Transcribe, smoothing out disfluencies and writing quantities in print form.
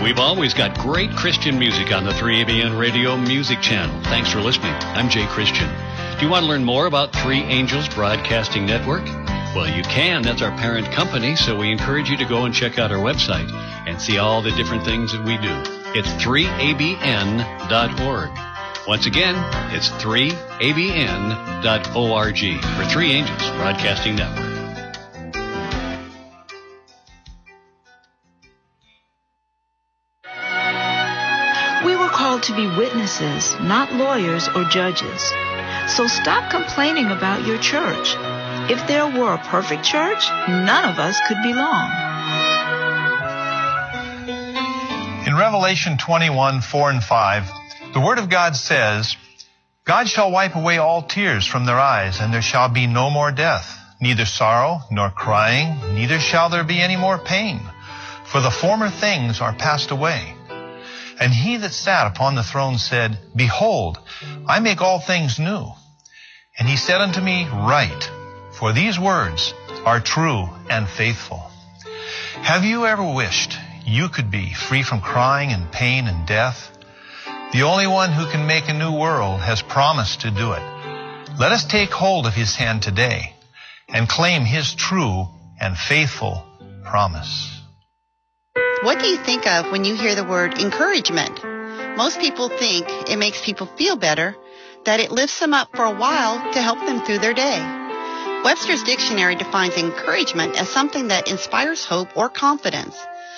We've always got great Christian music on the 3ABN Radio Music Channel. Thanks for listening. I'm Jay Christian. Do you want to learn more about Three Angels Broadcasting Network? Well, you can. That's our parent company, so we encourage you to go and check out our website and see all the different things that we do. It's 3abn.org. Once again, it's 3abn.org for Three Angels Broadcasting Network. We were called to be witnesses, not lawyers or judges. So stop complaining about your church. If there were a perfect church, none of us could belong. In Revelation 21:4 and 5, the Word of God says, God shall wipe away all tears from their eyes, and there shall be no more death, neither sorrow nor crying, neither shall there be any more pain, for the former things are passed away. And he that sat upon the throne said, Behold, I make all things new. And he said unto me, Write, for these words are true and faithful. Have you ever wished you could be free from crying and pain and death? The only one who can make a new world has promised to do it. Let us take hold of his hand today and claim his true and faithful promise. What do you think of when you hear the word encouragement? Most people think it makes people feel better, that it lifts them up for a while to help them through their day. Webster's Dictionary defines encouragement as something that inspires hope or confidence.